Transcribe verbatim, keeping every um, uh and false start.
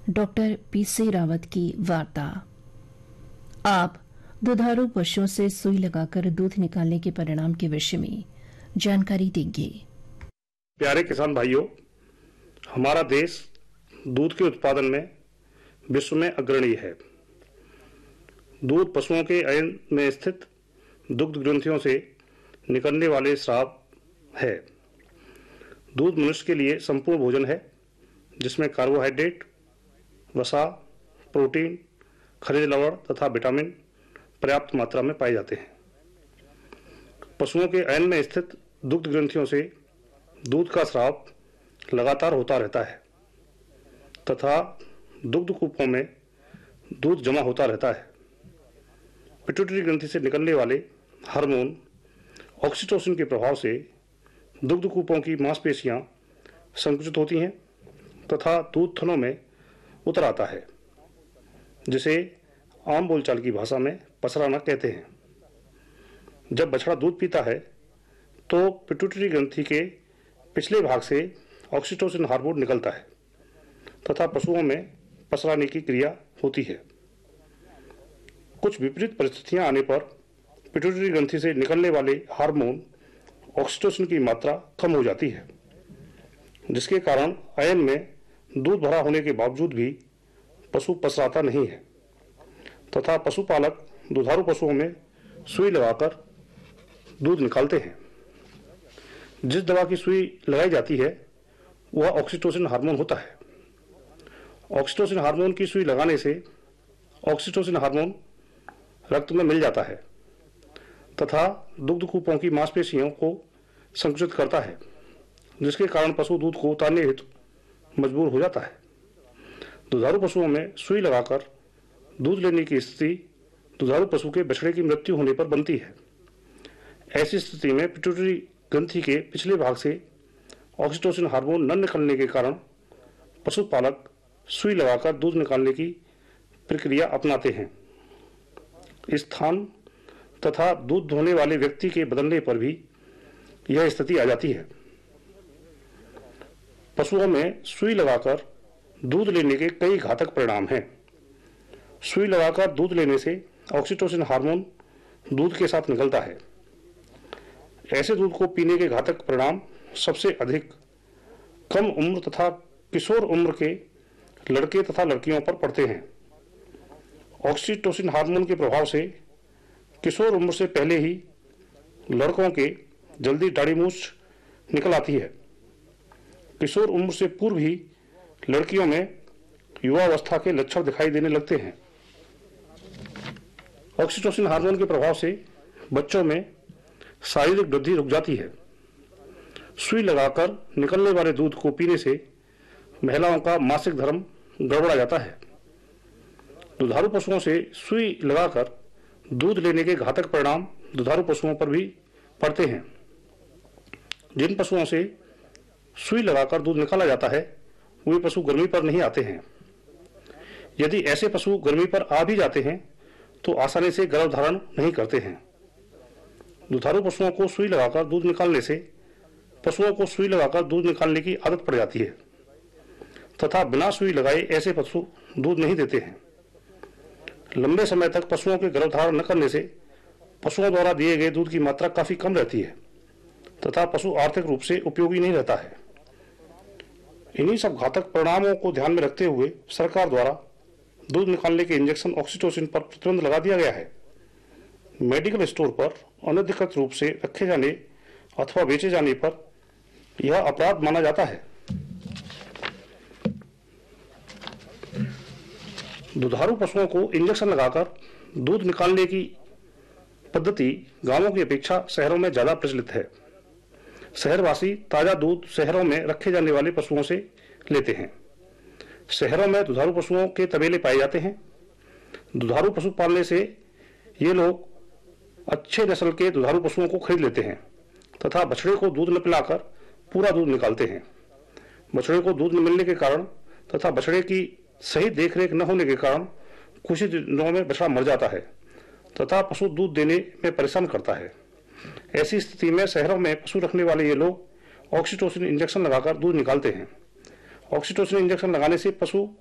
Doctor PC Rawat की वार्ता। आप दुधारू पशुओं से सुई लगाकर दूध निकालने के परिणाम के विषय में जानकारी देंगे। प्यारे किसान भाइयों, हमारा देश दूध के उत्पादन में विश्व में अग्रणी है। दूध पशुओं के अयन में स्थित दुग्ध ग्रंथियों से निकलने वाले स्राव है। दूध मनुष्य के लिए संपूर्ण भोजन है, जिसमें कार्बोहाइड्रेट, वसा, प्रोटीन, खनिज लवण तथा विटामिन पर्याप्त मात्रा में पाए जाते हैं। पशुओं के अयन में स्थित दुग्ध ग्रंथियों से दूध का स्राव लगातार होता रहता है तथा दुग्ध कूपों में दूध जमा होता रहता है। पिट्यूटरी ग्रंथि से निकलने वाले हार्मोन ऑक्सीटोसिन के प्रभाव से दुग्ध कूपों की मांसपेशियां संकुचित होती हैं तथा दूध थनों में उतर आता है, जिसे आम बोलचाल की भाषा में पसराना कहते हैं। जब बछड़ा दूध पीता है तो पिट्यूटरी ग्रंथि के पिछले भाग से ऑक्सीटोसिन हार्मोन निकलता है तथा पशुओं में पसराने की क्रिया होती है। कुछ विपरीत परिस्थितियां आने पर पिट्यूटरी ग्रंथि से निकलने वाले हार्मोन ऑक्सीटोसिन की मात्रा कम हो जाती है, जिसके कारण अयन में दूध भरा होने के बावजूद भी पशु पसराता नहीं है तथा पशुपालक दुधारू पशुओं में सुई लगाकर दूध निकालते हैं। जिस दवा की सुई लगाई जाती है वह ऑक्सीटोसिन हार्मोन होता है। ऑक्सीटोसिन हार्मोन की सुई लगाने से ऑक्सीटोसिन हार्मोन रक्त में मिल जाता है तथा दुग्ध कूपों की मांसपेशियों को संकुचित करता है, जिसके कारण पशु दूध को उतारने हेतु मजबूर हो जाता है। दुधारू पशुओं में सुई लगाकर दूध लेने की स्थिति दुधारू पशु के बछड़े की मृत्यु होने पर बनती है। ऐसी स्थिति में पिट्यूटरी ग्रंथि के पिछले भाग से ऑक्सीटोसिन हार्मोन न निकलने के कारण पशुपालक सुई लगाकर दूध निकालने की प्रक्रिया अपनाते हैं। स्थान तथा दूध धोने वाले व्यक्ति के बदलने पर भी यह स्थिति आ जाती है। पशुओं में सुई लगाकर दूध लेने के कई घातक परिणाम हैं। सुई लगाकर दूध लेने से ऑक्सीटोसिन हार्मोन दूध के साथ निकलता है। ऐसे दूध को पीने के घातक परिणाम सबसे अधिक कम उम्र तथा किशोर उम्र के लड़के तथा लड़कियों पर पड़ते हैं। ऑक्सीटोसिन हार्मोन के प्रभाव से किशोर उम्र से पहले ही लड़कों के जल्दी दाढ़ी मूछ निकल आती है। किशोर उम्र से पूर्व ही लड़कियों में युवावस्था के लक्षण दिखाई देने लगते हैं। ऑक्सीटोसिन हार्मोन के प्रभाव से बच्चों में शारीरिक वृद्धि रुक जाती है। सुई लगाकर निकलने वाले दूध को पीने से महिलाओं का मासिक धर्म गड़बड़ा जाता है। दुधारू पशुओं से सुई लगाकर दूध लेने के घातक परिणाम दुधारू पशुओं पर भी पड़ते हैं। जिन पशुओं से सुई लगाकर दूध निकाला जाता है वे पशु गर्मी पर नहीं आते हैं। यदि ऐसे पशु गर्मी पर आ भी जाते हैं तो आसानी से गर्भ धारण नहीं करते हैं। दुधारू पशुओं को सुई लगाकर दूध निकालने से पशुओं को सुई लगाकर दूध निकालने की आदत पड़ जाती है तथा बिना सुई लगाए ऐसे पशु दूध नहीं देते हैं। लंबे समय तक पशुओं के गर्भधारण न करने से पशुओं द्वारा दिए गए दूध की मात्रा काफी कम रहती है तथा पशु आर्थिक रूप से उपयोगी नहीं रहता है। इन्हीं सब घातक परिणामों को ध्यान में रखते हुए सरकार द्वारा दूध निकालने के इंजेक्शन ऑक्सीटोसिन पर प्रतिबंध लगा दिया गया है। मेडिकल स्टोर पर अनधिकृत रूप से रखे जाने अथवा बेचे जाने पर यह अपराध माना जाता है। दुधारू पशुओं को इंजेक्शन लगाकर दूध निकालने की पद्धति गांवों की अपेक्षा शहरों में ज्यादा प्रचलित है। शहरवासी ताजा दूध शहरों में रखे जाने वाले पशुओं से लेते हैं। शहरों में दुधारू पशुओं के तबेले पाए जाते हैं। दुधारू पशु पालने से ये लोग अच्छे नस्ल के दुधारू पशुओं को खरीद लेते हैं तथा बछड़े को दूध न पिलाकर पूरा दूध निकालते हैं। बछड़े को दूध न मिलने के कारण तथा बछड़े की सही देखरेख न होने के कारण कुछ ही दिनों में बछड़ा मर जाता है तथा पशु दूध देने में परेशान करता है। ऐसी स्थिति में शहरों में पशु रखने वाले ये लोग ऑक्सीटोसिन इंजेक्शन लगाकर दूध निकालते हैं। ऑक्सीटोसिन इंजेक्शन लगाने से पशु